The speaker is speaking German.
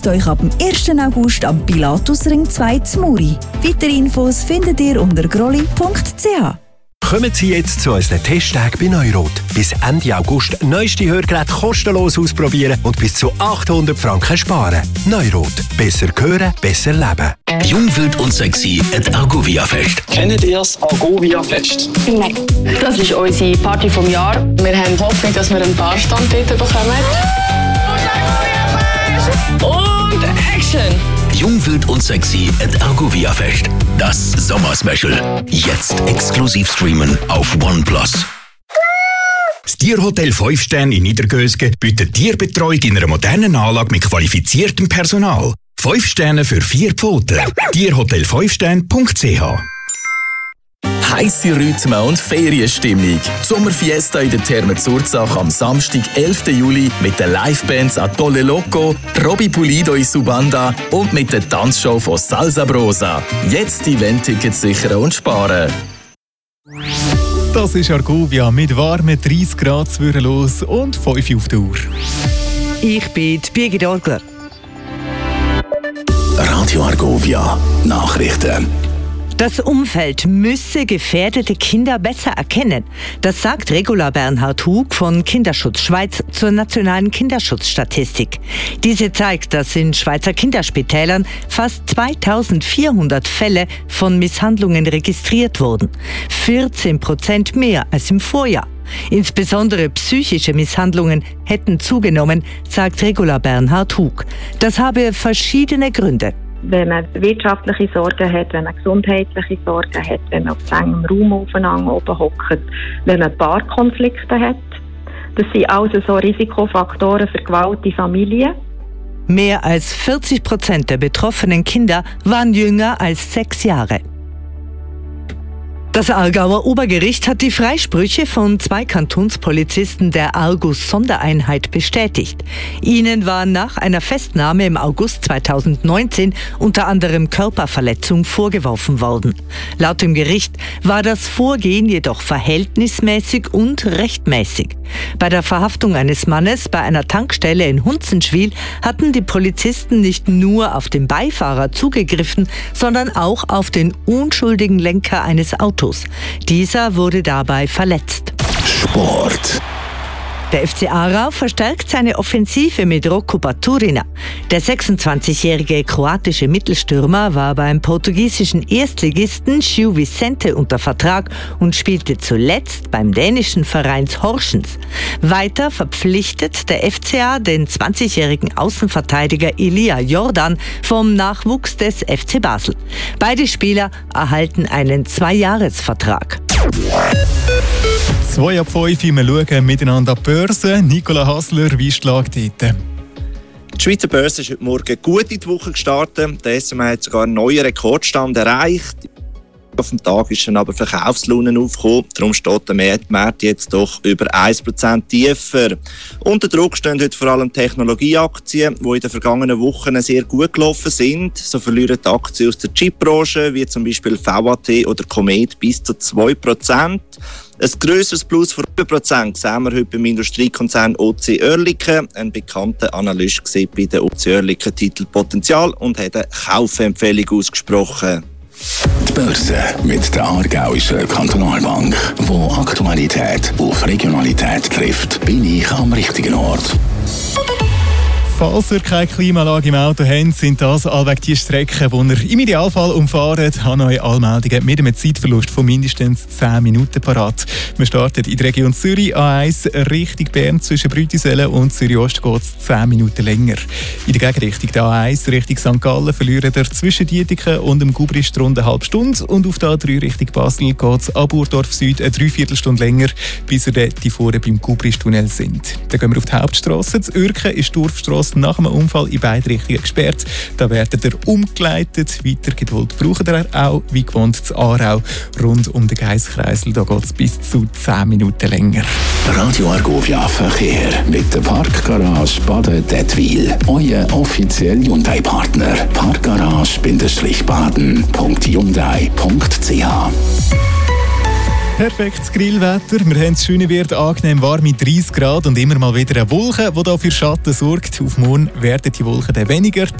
euch ab dem 1. August am Pilatusring 2 zu Muri. Weitere Infos findet ihr unter grolli.ch. Kommen Sie jetzt zu unseren Testtagen bei Neurot. Bis Ende August neueste Hörgeräte kostenlos ausprobieren und bis zu 800 Franken sparen. Neurot. Besser hören, besser leben. Jung, wild und sexy at Argovia Fest. Kennt ihr das Argovia Fest? Nein. Das ist unsere Party vom Jahr. Wir haben Hoffnung, dass wir einen Barstand dort bekommen. Und Action! Jung, wild und sexy at Argovia Fest. Das Sommerspecial. Jetzt exklusiv streamen auf OnePlus. Das Tierhotel 5 Sterne in Niedergösgen bietet Tierbetreuung in einer modernen Anlage mit qualifiziertem Personal. 5 Sterne für 4 Pfoten. Tierhotel5sterne.ch. Heisse Rhythmen und Ferienstimmung. Sommerfiesta in der Therme Zurzach am Samstag, 11. Juli mit den Livebands Atolle Loco, Robby Pulido in Subanda und mit der Tanzshow von Salsa Brosa. Jetzt Event-Tickets sichern und sparen. Das ist Argovia mit warmen 30 Grad los und 5 auf der Uhr. Ich bin Birgit Orgler. Radio Argovia. Nachrichten. Das Umfeld müsse gefährdete Kinder besser erkennen. Das sagt Regula Bernhard Hug von Kinderschutz Schweiz zur nationalen Kinderschutzstatistik. Diese zeigt, dass in Schweizer Kinderspitälern fast 2400 Fälle von Misshandlungen registriert wurden. 14% mehr als im Vorjahr. Insbesondere psychische Misshandlungen hätten zugenommen, sagt Regula Bernhard Hug. Das habe verschiedene Gründe. Wenn man wirtschaftliche Sorgen hat, wenn man gesundheitliche Sorgen hat, wenn man auf engem Raum aufeinander oben hockt, wenn man Paarkonflikte hat. Das sind also so Risikofaktoren für Gewalt in Familien. Mehr als 40% der betroffenen Kinder waren jünger als 6 Jahre. Das Aargauer Obergericht hat die Freisprüche von 2 Kantonspolizisten der Argus-Sondereinheit bestätigt. Ihnen war nach einer Festnahme im August 2019 unter anderem Körperverletzung vorgeworfen worden. Laut dem Gericht war das Vorgehen jedoch verhältnismäßig und rechtmäßig. Bei der Verhaftung eines Mannes bei einer Tankstelle in Hunzenschwil hatten die Polizisten nicht nur auf den Beifahrer zugegriffen, sondern auch auf den unschuldigen Lenker eines Autos. Dieser wurde dabei verletzt. Sport. Der FC Aarau verstärkt seine Offensive mit Rocco Baturina. Der 26-jährige kroatische Mittelstürmer war beim portugiesischen Erstligisten Gil Vicente unter Vertrag und spielte zuletzt beim dänischen Verein Horsens. Weiter verpflichtet der FCA den 20-jährigen Außenverteidiger Elia Jordan vom Nachwuchs des FC Basel. Beide Spieler erhalten einen 2-Jahres-Vertrag. 2 ab 5, wir schauen miteinander an die Börse. Nicola Hasler, wie ist die Lage dort? Die Schweizer Börse ist heute Morgen gut in die Woche gestartet. Der SMA hat sogar einen neuen Rekordstand erreicht. Auf dem Tag ist dann aber Verkaufslaune aufgekommen. Darum steht der Markt jetzt doch über 1% tiefer. Unter Druck stehen heute vor allem Technologieaktien, die in den vergangenen Wochen sehr gut gelaufen sind. So verlieren die Aktien aus der Chipbranche, wie zum Beispiel VAT oder Comet, bis zu 2%. Ein grösseres Plus von 1% sehen wir heute beim Industriekonzern OC Oerlikon. Ein bekannter Analyst sieht bei den OC Oerlikon Titel Potenzial und hat eine Kaufempfehlung ausgesprochen. Die Börse mit der Aargauischen Kantonalbank, wo Aktualität auf Regionalität trifft, bin ich am richtigen Ort. Falls ihr keine Klimaanlage im Auto habt, sind das allweg die Strecken, die ihr im Idealfall umfahrt. Habe neue Anmeldungen mit einem Zeitverlust von mindestens 10 Minuten parat. Wir starten in der Region Zürich, A1 Richtung Bern zwischen Brütisellen und Zürich-Ost geht es 10 Minuten länger. In der Gegenrichtung der A1 Richtung St. Gallen verliert ihr zwischen Dietiken und dem Gubrist rund eine halbe Stunde und auf der A3 Richtung Basel geht es ab Urdorf Süd eine Dreiviertelstunde länger, bis ihr dort vorne beim Gubrist-Tunnel sind. Dann gehen wir auf die Hauptstrasse. In Uerchen ist die Dorfstrasse nach einem Unfall in beide Richtungen gesperrt. Da werdet ihr umgeleitet. Weiter Geduld braucht ihr auch, wie gewohnt, zu Aarau rund um den Geisskreisel. Da geht es bis zu 10 Minuten länger. Radio Argovia Verkehr mit der Parkgarage Baden-Dettwil. Euer offizieller Hyundai-Partner. Parkgarage-baden.hyundai.ch. Perfektes Grillwetter. Wir haben es schöne Wirt, angenehm warm mit 30 Grad und immer mal wieder eine Wolke, die dafür Schatten sorgt. Auf morgen werden die Wolken dann weniger.